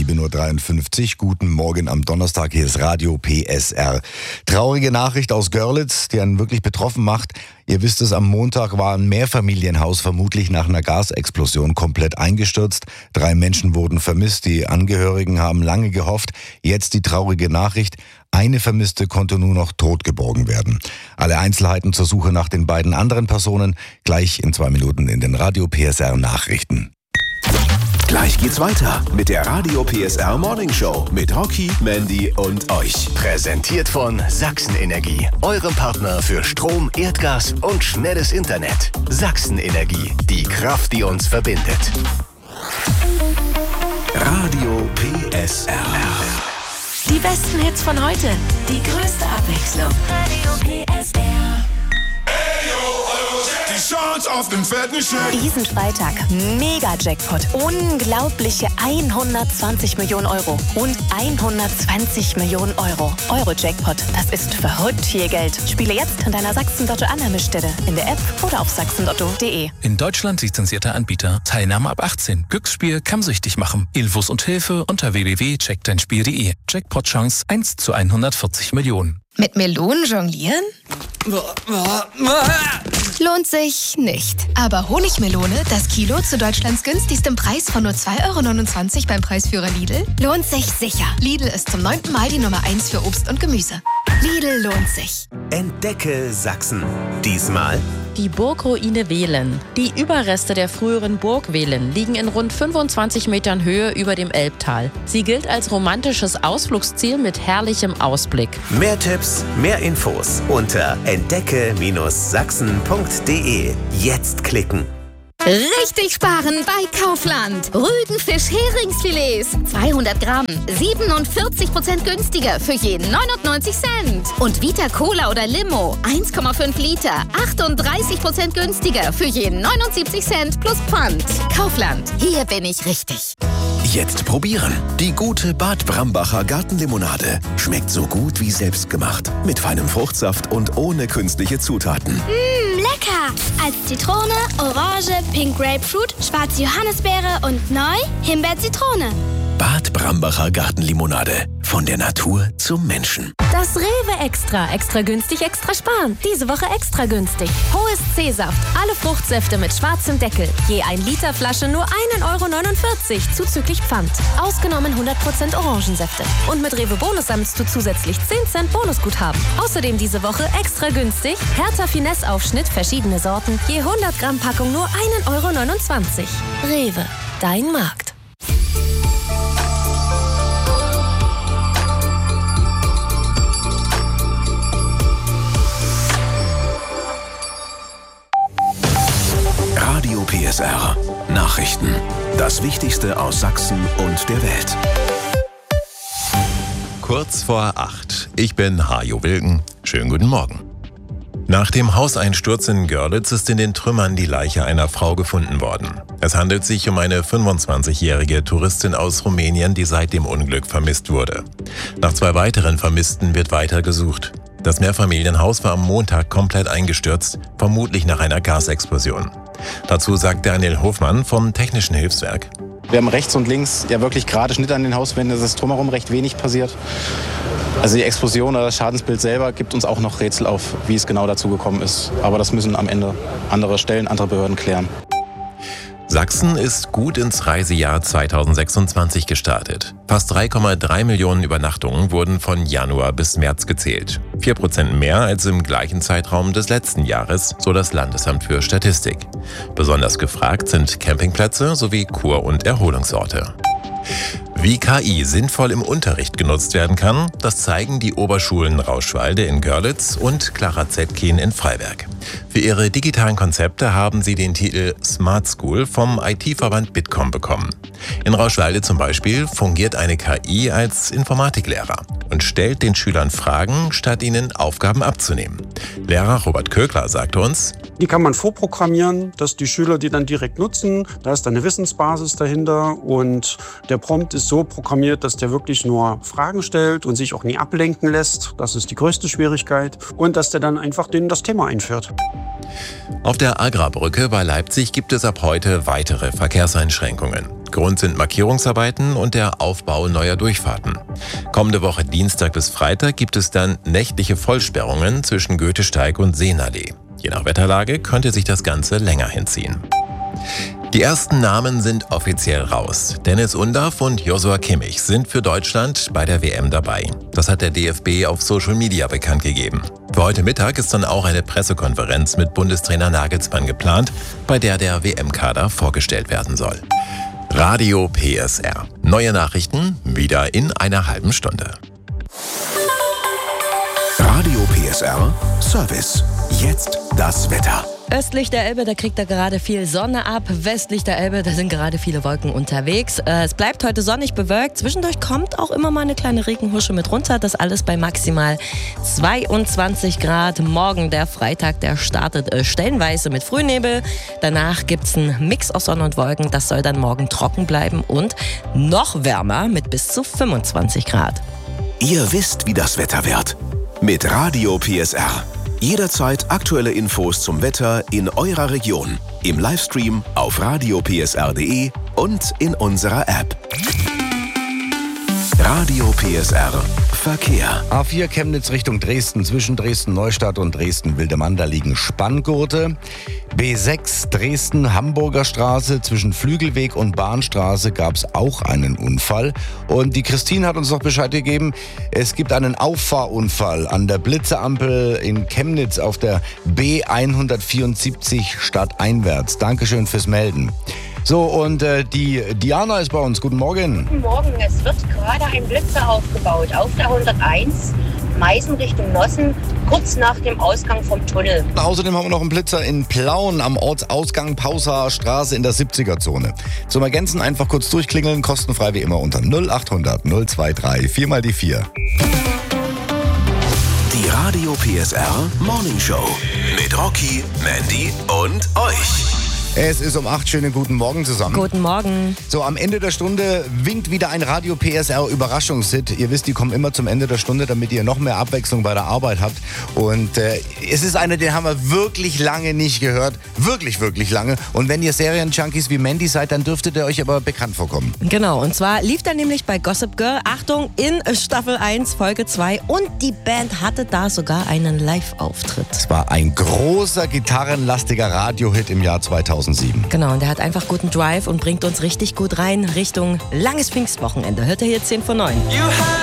7.53 Uhr. Guten Morgen am Donnerstag. Hier ist Radio PSR. Traurige Nachricht aus Görlitz, die einen wirklich betroffen macht. Ihr wisst es, am Montag war ein Mehrfamilienhaus vermutlich nach einer Gasexplosion komplett eingestürzt. 3 Menschen wurden vermisst. Die Angehörigen haben lange gehofft. Jetzt die traurige Nachricht. Eine Vermisste konnte nur noch tot geborgen werden. Alle Einzelheiten zur Suche nach den beiden anderen Personen gleich in 2 Minuten in den Radio PSR Nachrichten. Gleich geht's weiter mit der Radio PSR Morning Show mit Rocky, Mandy und euch. Präsentiert von Sachsen Energie, eurem Partner für Strom, Erdgas und schnelles Internet. Sachsen Energie, die Kraft, die uns verbindet. Radio PSR. Die besten Hits von heute, die größte Abwechslung. Radio PSR. Diesen Freitag Mega-Jackpot. Unglaubliche 120 Millionen Euro und 120 Millionen Euro. Euro-Jackpot, das ist verrückt viel Geld. Spiele jetzt an deiner Sachsen-Lotto-Annahmestelle, in der App oder auf sachsenlotto.de. In Deutschland lizenzierter Anbieter. Teilnahme ab 18. Glücksspiel kann süchtig machen. Infos und Hilfe unter www.checkdeinspiel.de. Jackpot-Chance 1 zu 140 Millionen. Mit Melonen jonglieren? Lohnt sich nicht. Aber Honigmelone, das Kilo zu Deutschlands günstigstem Preis von nur 2,29 € beim Preisführer Lidl, lohnt sich sicher. Lidl ist zum 9. Mal die Nummer 1 für Obst und Gemüse. Lidl lohnt sich. Entdecke Sachsen. Diesmal die Burgruine Wehlen. Die Überreste der früheren Burg Wehlen liegen in rund 25 Metern Höhe über dem Elbtal. Sie gilt als romantisches Ausflugsziel mit herrlichem Ausblick. Mehr Tipps, mehr Infos unter entdecke-sachsen.de. Jetzt klicken. Richtig sparen bei Kaufland. Rügenfisch-Heringsfilets. 200 Gramm. 47% günstiger für jeden 99 Cent. Und Vita Cola oder Limo. 1,5 Liter. 38% günstiger für jeden 79 Cent plus Pfand. Kaufland. Hier bin ich richtig. Jetzt probieren. Die gute Bad Brambacher Gartenlimonade. Schmeckt so gut wie selbstgemacht. Mit feinem Fruchtsaft und ohne künstliche Zutaten. Lecker! Als Zitrone, Orange, Pink Grapefruit, schwarze Johannisbeere und neu Himbeer-Zitrone. Bad Brambacher Gartenlimonade. Von der Natur zum Menschen. Das Rewe Extra. Extra günstig, extra sparen. Diese Woche extra günstig. Hohes C-Saft. Alle Fruchtsäfte mit schwarzem Deckel. Je 1 Liter Flasche nur 1,49 € zuzüglich Pfand. Ausgenommen 100% Orangensäfte. Und mit Rewe Bonus sammelst du zusätzlich 10 Cent Bonusguthaben. Außerdem diese Woche extra günstig. Hertha Finesse Aufschnitt, verschiedene Sorten. Je 100 Gramm Packung nur 1,29 €. Rewe. Dein Markt. Radio PSR. Nachrichten. Das Wichtigste aus Sachsen und der Welt. Kurz vor 8. Ich bin Hajo Wilken. Schönen guten Morgen. Nach dem Hauseinsturz in Görlitz ist in den Trümmern die Leiche einer Frau gefunden worden. Es handelt sich um eine 25-jährige Touristin aus Rumänien, die seit dem Unglück vermisst wurde. Nach 2 weiteren Vermissten wird weiter gesucht. Das Mehrfamilienhaus war am Montag komplett eingestürzt, vermutlich nach einer Gasexplosion. Dazu sagt Daniel Hofmann vom Technischen Hilfswerk. Wir haben rechts und links ja wirklich gerade Schnitte an den Hauswänden, es ist drumherum recht wenig passiert. Also die Explosion oder das Schadensbild selber gibt uns auch noch Rätsel auf, wie es genau dazu gekommen ist. Aber das müssen am Ende andere Stellen, andere Behörden klären. Sachsen ist gut ins Reisejahr 2026 gestartet. Fast 3,3 Millionen Übernachtungen wurden von Januar bis März gezählt. 4% mehr als im gleichen Zeitraum des letzten Jahres, so das Landesamt für Statistik. Besonders gefragt sind Campingplätze sowie Kur- und Erholungsorte. Wie KI sinnvoll im Unterricht genutzt werden kann, das zeigen die Oberschulen Rauschwalde in Görlitz und Clara Zetkin in Freiberg. Für ihre digitalen Konzepte haben sie den Titel Smart School vom IT-Verband Bitkom bekommen. In Rauschwalde zum Beispiel fungiert eine KI als Informatiklehrer und stellt den Schülern Fragen, statt ihnen Aufgaben abzunehmen. Lehrer Robert Kögler sagte uns: Die kann man vorprogrammieren, dass die Schüler die dann direkt nutzen. Da ist dann eine Wissensbasis dahinter und der Prompt ist so programmiert, dass der wirklich nur Fragen stellt und sich auch nie ablenken lässt. Das ist die größte Schwierigkeit. Und dass der dann einfach denen das Thema einführt. Auf der Agrarbrücke bei Leipzig gibt es ab heute weitere Verkehrseinschränkungen. Grund sind Markierungsarbeiten und der Aufbau neuer Durchfahrten. Kommende Woche Dienstag bis Freitag gibt es dann nächtliche Vollsperrungen zwischen Goethesteig und Seenallee. Je nach Wetterlage könnte sich das Ganze länger hinziehen. Die ersten Namen sind offiziell raus. Dennis Undaff und Joshua Kimmich sind für Deutschland bei der WM dabei. Das hat der DFB auf Social Media bekannt gegeben. Für heute Mittag ist dann auch eine Pressekonferenz mit Bundestrainer Nagelsmann geplant, bei der WM-Kader vorgestellt werden soll. Radio PSR. Neue Nachrichten wieder in einer halben Stunde. Radio PSR Service. Jetzt das Wetter. Östlich der Elbe, da kriegt er gerade viel Sonne ab. Westlich der Elbe, da sind gerade viele Wolken unterwegs. Es bleibt heute sonnig bewölkt. Zwischendurch kommt auch immer mal eine kleine Regenhusche mit runter. Das alles bei maximal 22 Grad. Morgen, der Freitag, der startet stellenweise mit Frühnebel. Danach gibt's einen Mix aus Sonne und Wolken. Das soll dann morgen trocken bleiben und noch wärmer mit bis zu 25 Grad. Ihr wisst, wie das Wetter wird. Mit Radio PSR. Jederzeit aktuelle Infos zum Wetter in eurer Region. Im Livestream auf radiopsr.de und in unserer App. Radio PSR Verkehr. A4 Chemnitz Richtung Dresden. Zwischen Dresden-Neustadt und Dresden-Wildemann, da liegen Spanngurte. B6 Dresden-Hamburger Straße. Zwischen Flügelweg und Bahnstraße gab es auch einen Unfall. Und die Christine hat uns noch Bescheid gegeben, es gibt einen Auffahrunfall an der Blitzeampel in Chemnitz auf der B174 stadteinwärts. Dankeschön fürs Melden. So, und die Diana ist bei uns. Guten Morgen. Guten Morgen. Es wird gerade ein Blitzer aufgebaut auf der 101, Meißen Richtung Nossen, kurz nach dem Ausgang vom Tunnel. Außerdem haben wir noch einen Blitzer in Plauen am Ortsausgang Pausaer Straße in der 70er-Zone. Zum Ergänzen einfach kurz durchklingeln, kostenfrei wie immer unter 0800 023 4 mal die 4. Die Radio PSR Morning Show mit Rocky, Mandy und euch. Es ist um 8. Schönen guten Morgen zusammen. Guten Morgen. So, am Ende der Stunde winkt wieder ein Radio PSR Überraschungshit. Ihr wisst, die kommen immer zum Ende der Stunde, damit ihr noch mehr Abwechslung bei der Arbeit habt. Und es ist einer, den haben wir wirklich lange nicht gehört. Wirklich, wirklich lange. Und wenn ihr Serienjunkies wie Mandy seid, dann dürftet ihr euch aber bekannt vorkommen. Genau, und zwar lief er nämlich bei Gossip Girl, Achtung, in Staffel 1, Folge 2. Und die Band hatte da sogar einen Live-Auftritt. Es war ein großer, gitarrenlastiger Radiohit im Jahr 2007. Genau, und der hat einfach guten Drive und bringt uns richtig gut rein Richtung langes Pfingstwochenende. Hört ihr hier 10 vor 9.